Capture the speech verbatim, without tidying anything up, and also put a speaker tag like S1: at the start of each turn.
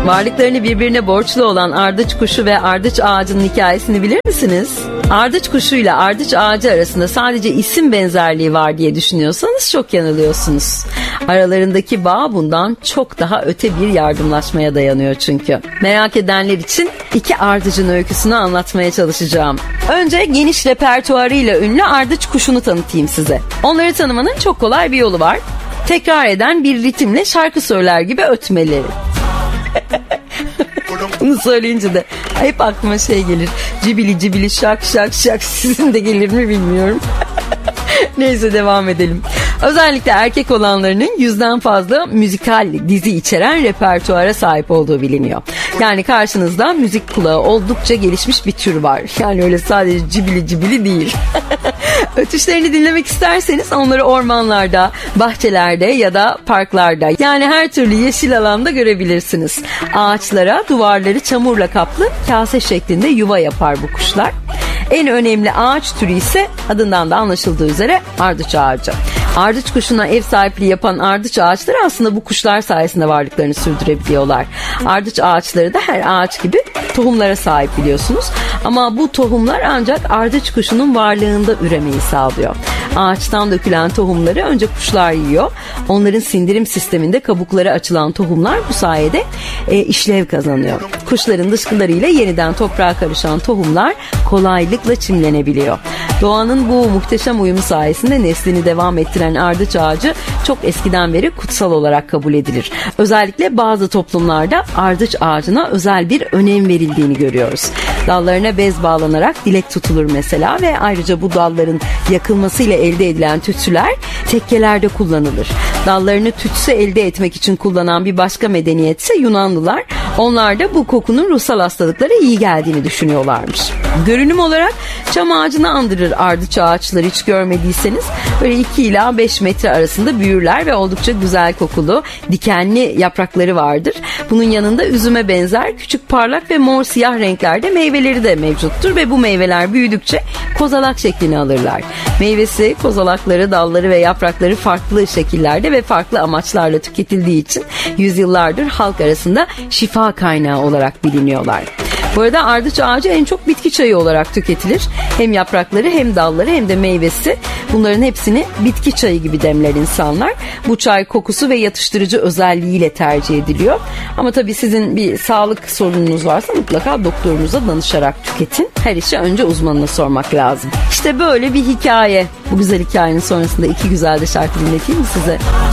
S1: Varlıklarını birbirine borçlu olan ardıç kuşu ve ardıç ağacının hikayesini bilir misiniz? Ardıç kuşu ile ardıç ağacı arasında sadece isim benzerliği var diye düşünüyorsanız çok yanılıyorsunuz. Aralarındaki bağ bundan çok daha öte bir yardımlaşmaya dayanıyor çünkü. Merak edenler için iki ardıcın öyküsünü anlatmaya çalışacağım. Önce geniş repertuarıyla ünlü ardıç kuşunu tanıtayım size. Onları tanımanın çok kolay bir yolu var. Tekrar eden bir ritimle şarkı söyler gibi ötmeleri. Bunu söyleyince de hep aklıma şey gelir. Cibili cibili şak şak şak. Sizin de gelir mi bilmiyorum. Neyse, devam edelim. Özellikle erkek olanlarının yüzden fazla müzikal dizi içeren repertuara sahip olduğu biliniyor. Yani karşınızda müzik kulağı oldukça gelişmiş bir tür var. Yani öyle sadece cibili cibili değil. Ötüşlerini dinlemek isterseniz onları ormanlarda, bahçelerde ya da parklarda, yani her türlü yeşil alanda görebilirsiniz. Ağaçlara, duvarları çamurla kaplı kase şeklinde yuva yapar bu kuşlar. En önemli ağaç türü ise adından da anlaşıldığı üzere ardıç ağacı. Ardıç kuşuna ev sahipliği yapan ardıç ağaçları aslında bu kuşlar sayesinde varlıklarını sürdürebiliyorlar. Ardıç ağaçları da her ağaç gibi tohumlara sahip biliyorsunuz. Ama bu tohumlar ancak ardıç kuşunun varlığında üremeyi sağlıyor. Ağaçtan dökülen tohumları önce kuşlar yiyor. Onların sindirim sisteminde kabukları açılan tohumlar bu sayede e, işlev kazanıyor. Kuşların dışkılarıyla yeniden toprağa karışan tohumlar kolaylıkla çimlenebiliyor. Doğanın bu muhteşem uyumu sayesinde neslini devam ettiren ardıç ağacı çok eskiden beri kutsal olarak kabul edilir. Özellikle bazı toplumlarda ardıç ağacına özel bir önem verildiğini görüyoruz. Dallarına bez bağlanarak dilek tutulur mesela ve ayrıca bu dalların yakılmasıyla elde edilen tütsüler tekkelerde kullanılır. Dallarını tütsü elde etmek için kullanan bir başka medeniyetse Yunanlılar. Onlar da bu kokunun ruhsal hastalıklara iyi geldiğini düşünüyorlarmış. Görünüm olarak çam ağacını andırır ardıç ağaçları, hiç görmediyseniz. Böyle iki ila beş metre arasında büyürler ve oldukça güzel kokulu, dikenli yaprakları vardır. Bunun yanında üzüme benzer küçük parlak ve mor siyah renklerde meyveleri de mevcuttur ve bu meyveler büyüdükçe kozalak şeklini alırlar. Meyvesi, kozalakları, dalları ve yaprakları farklı şekillerde ve farklı amaçlarla tüketildiği için yüzyıllardır halk arasında şifa kaynağı olarak biliniyorlar. Bu arada ardıç ağacı en çok bitki çayı olarak tüketilir. Hem yaprakları hem dalları hem de meyvesi. Bunların hepsini bitki çayı gibi demler insanlar. Bu çay kokusu ve yatıştırıcı özelliğiyle tercih ediliyor. Ama tabii sizin bir sağlık sorununuz varsa mutlaka doktorunuza danışarak tüketin. Her işi önce uzmanına sormak lazım. İşte böyle bir hikaye. Bu güzel hikayenin sonrasında iki güzel de şarkı dinleteyim mi size?